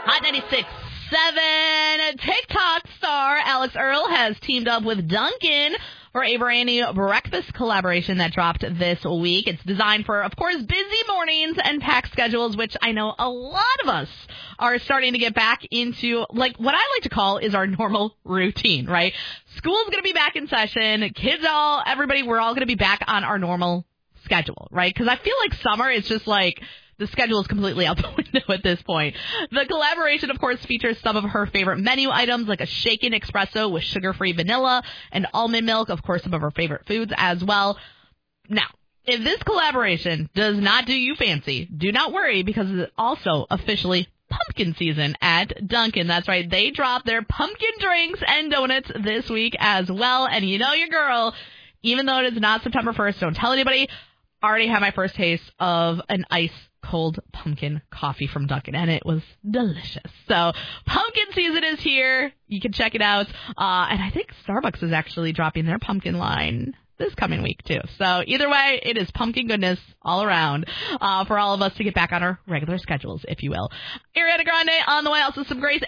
Hot 96.7 TikTok star Alex Earl has teamed up with Dunkin' for a brand new breakfast collaboration that dropped this week. It's designed for, of course, busy mornings and packed schedules, which I know a lot of us are starting to get back into, like what I like to call is our normal routine, right? School's going to be back in session. Everybody, we're all going to be back on our normal schedule, right? Because I feel like summer is just like the schedule is completely out the window at this point. The collaboration, of course, features some of her favorite menu items like a shaken espresso with sugar-free vanilla and almond milk, of course, some of her favorite foods as well. Now, if this collaboration does not do you fancy, do not worry because it's also officially pumpkin season at Dunkin'. That's right. They dropped their pumpkin drinks and donuts this week as well. And you know your girl, even though it is not September 1st, don't tell anybody, already had my first taste of an ice cold pumpkin coffee from Dunkin', and it was delicious. So pumpkin season is here. You can check it out. And I think Starbucks is actually dropping their pumpkin line this coming week, too. So either way, it is pumpkin goodness all around for all of us to get back on our regular schedules, if you will. Ariana Grande on the way. Also some Grace